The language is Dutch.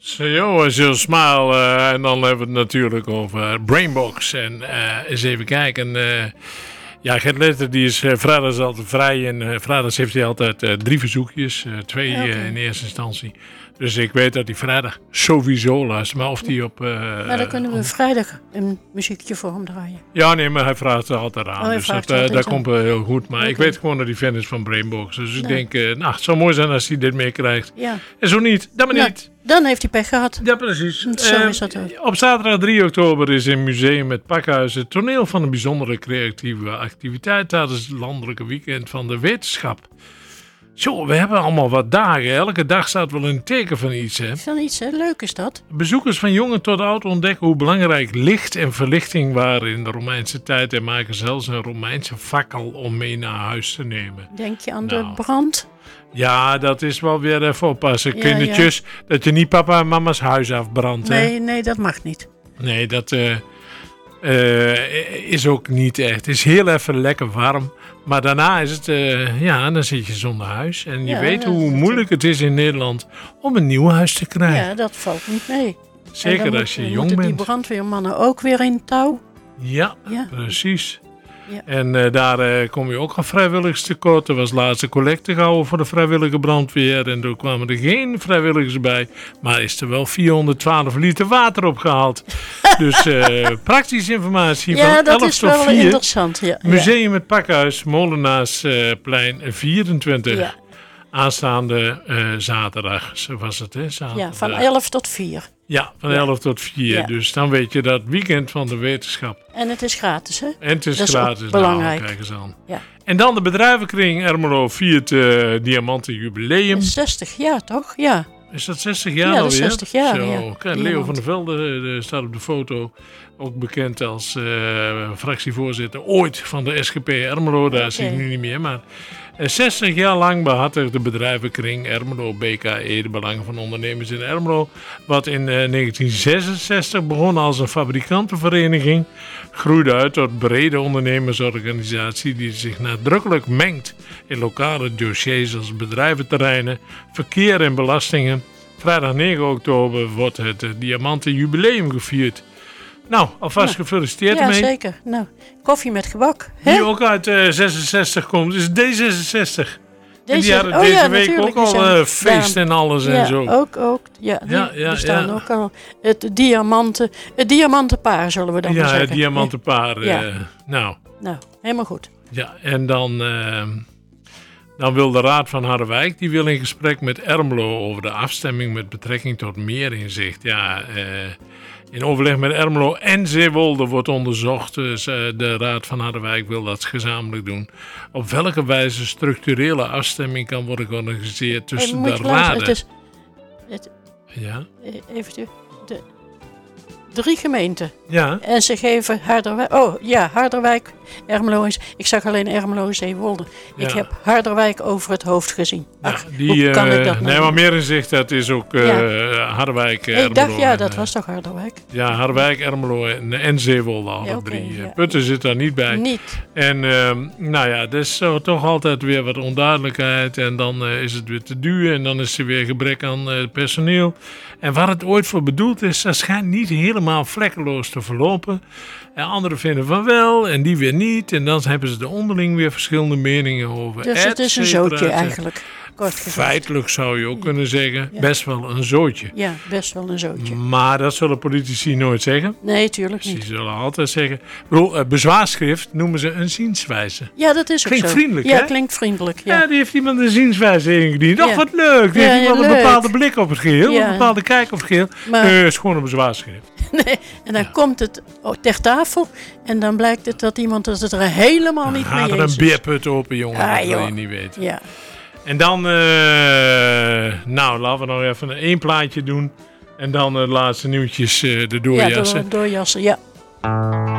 So Smile. En dan hebben we het natuurlijk over Brainbox. En eens even kijken. Gert Letter die is vrijdags altijd vrij. En vrijdags heeft hij altijd 3 verzoekjes. 2 in eerste instantie. Dus ik weet dat hij vrijdag sowieso luistert. Maar of hij op... maar dan kunnen we vrijdag een muziekje voor hem draaien. Ja, nee, maar hij vraagt er altijd aan. Dus dat komt wel heel goed. Maar ik weet gewoon dat hij fan is van Brainbox. Dus ik denk, het zou mooi zijn als hij dit meekrijgt. Ja. En zo niet, dan maar niet. Dan heeft hij pech gehad. Ja, precies. Zo is dat ook. Op zaterdag 3 oktober is in Museum Het Pakhuis het toneel van een bijzondere creatieve activiteit tijdens het landelijke weekend van de wetenschap. Zo, we hebben allemaal wat dagen. Elke dag staat wel een teken van iets, hè? Van iets, hè? Leuk is dat. Bezoekers van jong tot oud ontdekken hoe belangrijk licht en verlichting waren in de Romeinse tijd en maken zelfs een Romeinse fakkel om mee naar huis te nemen. Denk je aan de brand? Ja, dat is wel weer even oppassen, kindertjes. Ja. Dat je niet papa en mama's huis afbrandt. Nee, dat mag niet. Nee, dat is ook niet echt. Het is heel even lekker warm. Maar daarna is het, dan zit je zonder huis. En je weet hoe moeilijk het is in Nederland om een nieuw huis te krijgen. Ja, dat valt niet mee. Zeker als je jong bent. Die brandweermannen ook weer in touw. Ja, precies. Ja. En daar kom je ook aan vrijwilligers tekort. Er was laatste collecte gehouden voor de vrijwillige brandweer. En er kwamen er geen vrijwilligers bij. Maar is er wel 412 liter water opgehaald. Dus praktische informatie van 11 tot 4. Ja, dat is wel interessant. Ja. Museum Het Pakhuis, Molenaarsplein 24. Ja. Aanstaande zaterdag, zo was het, hè? Zaterdag. Ja, van 11 tot 4. Ja, van 11 tot 4. Ja. Dus dan weet je dat weekend van de wetenschap. En het is gratis, hè? En het is dat gratis. Is belangrijk. Kijk eens aan. Ja. En dan de bedrijvenkring Ermelo viert Diamanten Jubileum. 60 jaar, toch? Ja. Is dat 60 jaar alweer? Ja, dat is 60 jaar. Zo. Ja. Kijk, Leo van der Velde staat op de foto. Ook bekend als fractievoorzitter ooit van de SGP Ermelo. Daar zie ik nu niet meer, maar... 60 jaar lang behartigde de bedrijvenkring Ermelo BKE de belangen van ondernemers in Ermelo. Wat in 1966 begon als een fabrikantenvereniging, groeide uit tot brede ondernemersorganisatie die zich nadrukkelijk mengt in lokale dossiers als bedrijventerreinen, verkeer en belastingen. Vrijdag 9 oktober wordt het Diamanten Jubileum gevierd. Nou, alvast gefeliciteerd mee. Ja, zeker. Nou, koffie met gebak. Hè? Die ook uit 66 komt, is D66. Deze week ook al feest en alles en zo. Ook. Ja, die staan ook al. Het diamantenpaar zullen we dan maar zeggen. Ja, het diamantenpaar. Nou, helemaal goed. Ja, en dan wil de Raad van Harderwijk, die wil in gesprek met Ermelo over de afstemming met betrekking tot meer inzicht. Ja, in overleg met Ermelo en Zeewolde wordt onderzocht. Dus de Raad van Harderwijk wil dat gezamenlijk doen. Op welke wijze structurele afstemming kan worden georganiseerd tussen de raden? Even 3 gemeenten. Ja. En ze geven Harderwijk... Harderwijk, Ermelo is... Ik zag alleen Ermelo, Zeewolde. Ja. Ik heb Harderwijk over het hoofd gezien. Ach, hoe kan ik dat nou? Nee, maar meer inzicht, dat is ook Harderwijk, Ermelo. Ik dacht, dat was toch Harderwijk? Ja, Harderwijk, Ermelo en Zeewolde, alle 3. Putten zit daar niet bij. Niet. En er is toch altijd weer wat onduidelijkheid. En dan is het weer te duur. En dan is er weer gebrek aan personeel. En waar het ooit voor bedoeld is, dat schijnt niet helemaal vlekkeloos te verlopen. En anderen vinden van wel en die weer niet. En dan hebben ze er onderling weer verschillende meningen over. Dus het is een zootje eigenlijk. Feitelijk zou je ook kunnen zeggen, best wel een zootje. Ja, best wel een zootje. Maar dat zullen politici nooit zeggen. Nee, tuurlijk niet. Ze zullen altijd zeggen, bezwaarschrift noemen ze een zienswijze. Ja, dat is ook klinkt zo. Vriendelijk, ja, hè? klinkt vriendelijk. Ja, die heeft iemand een zienswijze ingediend. Och, wat leuk. Die heeft iemand een bepaalde blik op het geheel, een bepaalde kijk op het geheel. Maar het is gewoon een bezwaarschrift. Nee, en dan komt het ter tafel en dan blijkt het dat iemand het er helemaal niet mee eens is. Gaat er een beerput open, jongen, dat wil je niet weten. Ja. En dan, laten we nog even 1 plaatje doen. En dan de laatste nieuwtjes, de doorjassen. Ja, doorjassen, ja.